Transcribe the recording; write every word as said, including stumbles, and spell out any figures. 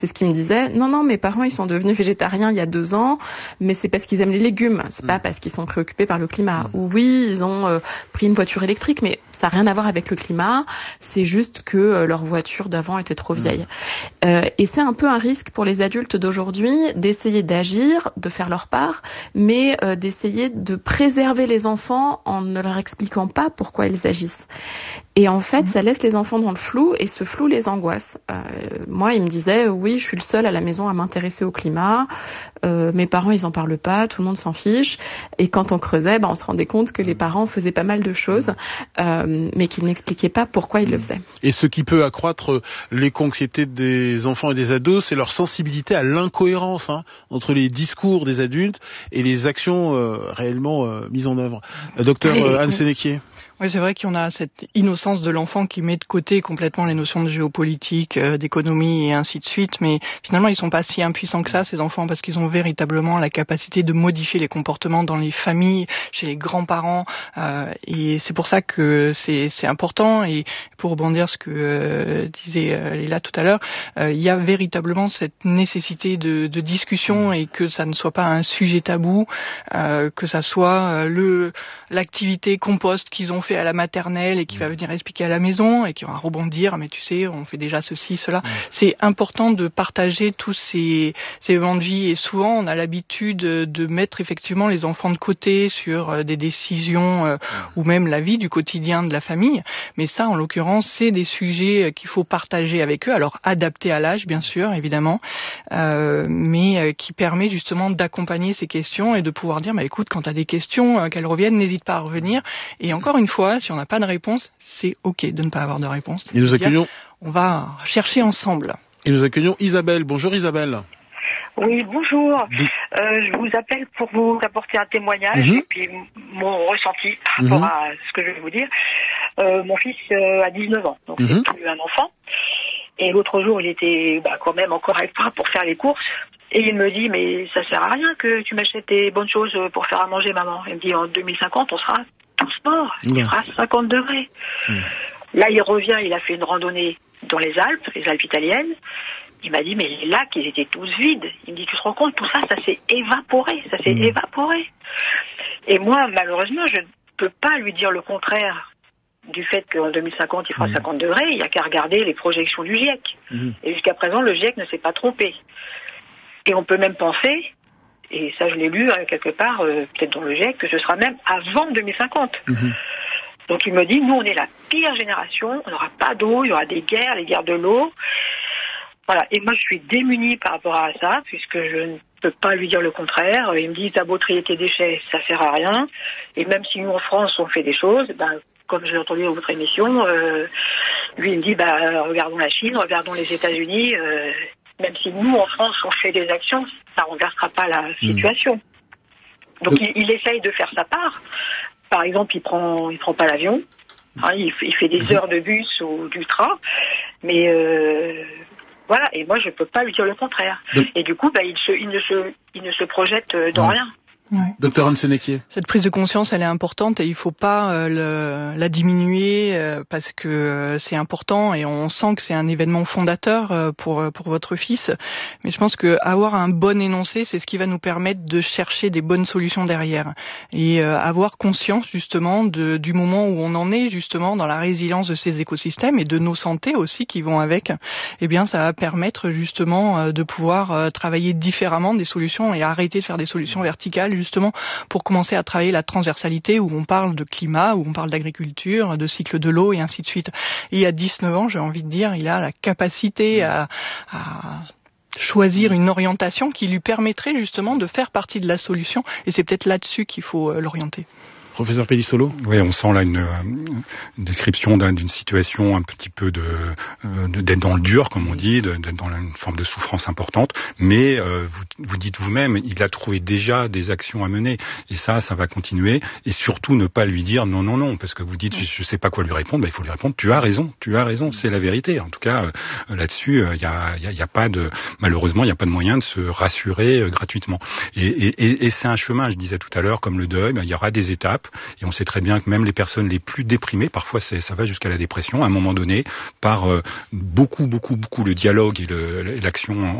C'est ce qu'il me disait. Non, non, mes parents, ils sont devenus végétariens il y a deux ans, mais c'est parce qu'ils aiment les légumes. C'est mmh. pas parce qu'ils sont préoccupés par le climat. Mmh. Ou oui, ils ont euh, pris une voiture électrique, mais ça n'a rien à voir avec le climat. C'est juste que euh, leur voiture d'avant était trop vieille. Mmh. Euh, et c'est un peu un risque pour les adultes d'aujourd'hui d'essayer d'agir, de faire leur part, mais euh, d'essayer de préserver les enfants en ne leur expliquant pas pourquoi ils agissent. Et en fait, mmh. ça laisse les enfants dans le flou, et ce flou les angoisse. Euh, moi, il me disait, oui, je suis le seul à la maison à m'intéresser au climat. Euh, mes parents, ils en parlent pas, tout le monde s'en fiche. Et quand on creusait, ben, on se rendait compte que les parents faisaient pas mal de choses, euh, mais qu'ils n'expliquaient pas pourquoi ils le faisaient. Et ce qui peut accroître l'éco-anxiété des enfants et des ados, c'est leur sensibilité à l'incohérence hein, entre les discours des adultes et les actions euh, réellement euh, mises en œuvre. Euh, docteur euh, Anne Sénéquier. Oui, c'est vrai qu'on a cette innocence de l'enfant qui met de côté complètement les notions de géopolitique, euh, d'économie et ainsi de suite, mais finalement ils sont pas si impuissants que ça, ces enfants, parce qu'ils ont véritablement la capacité de modifier les comportements dans les familles, chez les grands-parents, euh, et c'est pour ça que c'est, c'est important. Et pour rebondir ce que euh, disait euh, Léla tout à l'heure, euh, il y a véritablement cette nécessité de, de discussion, et que ça ne soit pas un sujet tabou, euh, que ça soit euh, le l'activité compost qu'ils ont fait à la maternelle et qui va venir expliquer à la maison et qui va rebondir, mais tu sais, on fait déjà ceci, cela. Mmh. C'est important de partager tous ces, ces éléments de vie, et souvent on a l'habitude de mettre effectivement les enfants de côté sur des décisions euh, mmh. ou même la vie du quotidien de la famille, mais ça en l'occurrence c'est des sujets qu'il faut partager avec eux, alors adaptés à l'âge bien sûr évidemment, euh, mais euh, qui permet justement d'accompagner ces questions et de pouvoir dire bah écoute, quand tu as des questions, euh, qu'elles reviennent, n'hésite pas à revenir. Et encore une fois, si on n'a pas de réponse, c'est ok de ne pas avoir de réponse. Et nous accueillons... On va chercher ensemble. Et nous accueillons Isabelle. Bonjour Isabelle. Oui, bonjour. Euh, je vous appelle pour vous apporter un témoignage mm-hmm. et puis mon ressenti par rapport mm-hmm. à ce que je vais vous dire. Euh, mon fils euh, a dix-neuf ans, donc mm-hmm. c'est plus un enfant. Et l'autre jour, il était bah, quand même encore avec moi pour faire les courses. Et il me dit, mais ça sert à rien que tu m'achètes des bonnes choses pour faire à manger, maman. Il me dit, en deux mille cinquante, on sera tous morts. Il ouais. fera cinquante degrés. Mmh. Là, il revient, il a fait une randonnée dans les Alpes, les Alpes italiennes. Il m'a dit, mais les lacs, ils étaient tous vides. Il me dit, tu te rends compte, tout ça, ça s'est évaporé. Ça s'est mmh. évaporé. Et moi, malheureusement, je ne peux pas lui dire le contraire du fait qu'en deux mille cinquante, il fera mmh. cinquante degrés. Il n'y a qu'à regarder les projections du GIEC. Mmh. Et jusqu'à présent, le GIEC ne s'est pas trompé. Et on peut même penser, et ça je l'ai lu hein, quelque part, euh, peut-être dans le GIEC, que ce sera même avant deux mille cinquante. Mmh. Donc il me dit, nous on est la pire génération, on n'aura pas d'eau, il y aura des guerres, les guerres de l'eau. Voilà, et moi je suis démunie par rapport à ça, puisque je ne peux pas lui dire le contraire. Il me dit, t'as beau trier tes déchets, ça ne sert à rien. Et même si nous en France on fait des choses, ben, comme j'ai entendu dans votre émission, euh, lui il me dit, bah, regardons la Chine, regardons les États-Unis, euh, même si nous, en France, on fait des actions, ça ne renversera pas la situation. Mmh. Donc, il, il essaye de faire sa part. Par exemple, il prend, il prend pas l'avion. Hein, il, il fait des mmh. heures de bus ou du train. Mais euh, voilà. Et moi, je ne peux pas lui dire le contraire. Donc, et du coup, bah, il, se, il, ne se, il ne se projette dans mmh. rien. Ouais. Docteur Anne Sénéquier. Cette prise de conscience, elle est importante et il faut pas euh, le, la diminuer euh, parce que euh, c'est important et on sent que c'est un événement fondateur euh, pour pour votre fils. Mais je pense que avoir un bon énoncé, c'est ce qui va nous permettre de chercher des bonnes solutions derrière et euh, avoir conscience justement de, du moment où on en est justement dans la résilience de ces écosystèmes et de nos santé aussi qui vont avec. Eh bien, ça va permettre justement euh, de pouvoir euh, travailler différemment des solutions et arrêter de faire des solutions verticales, justement pour commencer à travailler la transversalité où on parle de climat, où on parle d'agriculture, de cycle de l'eau et ainsi de suite. Et il y a dix-neuf ans, j'ai envie de dire, il a la capacité à, à choisir une orientation qui lui permettrait justement de faire partie de la solution et c'est peut-être là-dessus qu'il faut l'orienter. Professeur Pellissolo. Oui, on sent là une, une description d'un, d'une situation un petit peu de, de d'être dans le dur, comme on dit, de, d'être dans une forme de souffrance importante. Mais euh, vous, vous dites vous-même, il a trouvé déjà des actions à mener, et ça, ça va continuer. Et surtout, ne pas lui dire non, non, non, parce que vous dites, je, je sais pas quoi lui répondre. Ben, il faut lui répondre. Tu as raison, tu as raison, c'est la vérité. En tout cas, euh, là-dessus, il euh, y a, il y a, y a pas de, malheureusement, il y a pas de moyen de se rassurer euh, gratuitement. Et, et, et, et c'est un chemin. Je disais tout à l'heure, comme le deuil, ben, il y aura des étapes. échappe. Et on sait très bien que même les personnes les plus déprimées, parfois c'est, ça va jusqu'à la dépression, à un moment donné, par euh, beaucoup, beaucoup, beaucoup le dialogue et le, l'action